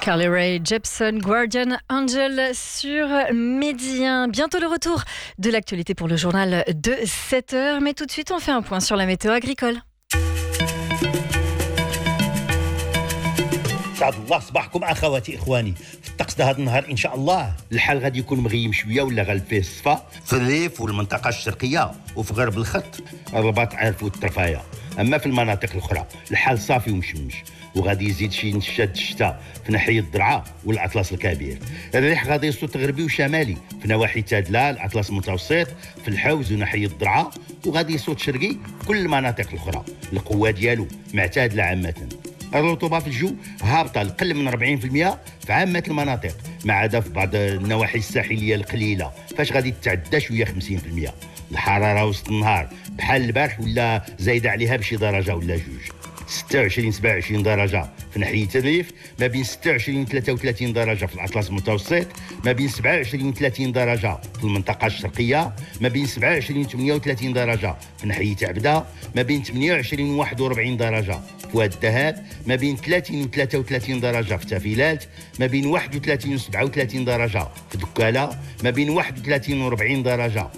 Carly Rae Jepsen, Guardian Angel sur Medi 1. Bientôt le retour de l'actualité pour le journal de 7h. Mais tout de suite, on fait un point sur la météo agricole. سعد الله صباحكم اخواتي اخواني. في الطقس ده هذا النهار ان شاء الله الحال غادي يكون مغيم شويه ولا غالب فيه الصفا في الريف والمنطقه الشرقيه وفي غرب الخط الرباط عارف والطرفايه. اما في المناطق الاخرى الحال صافي ومشمش وغادي يزيد شي نشاد الشتاء في ناحيه الضرعه والاطلس الكبير. الريح غادي يصوت غربي وشمالي في نواحي تادله الاطلس المتوسط في الحوز وناحيه الضرعه وغادي يصوت شرقي في كل المناطق الاخرى. القوه ديالو معتدله عامه. الرطوبه في الجو هابطه لقل من 40% في عامه المناطق ما عدا في بعض النواحي الساحليه القليله فاش غادي تتعدى شويه 50%. الحراره وسط النهار بحال البارح ولا زايده عليها بشي درجه ولا جوج. 26 27 درجه في ناحيه الريف، ما بين 26 33 درجه في الاطلس المتوسط، ما بين 27 30 درجه في المنطقه الشرقيه، ما بين 27 38 درجه في ناحيه عبده، ما بين 28 41 درجه في واد الذهب، ما بين 30 و 33 درجه في تافيلات، ما بين 31 و 37 درجه في دكاله، ما بين 31 و 40 درجه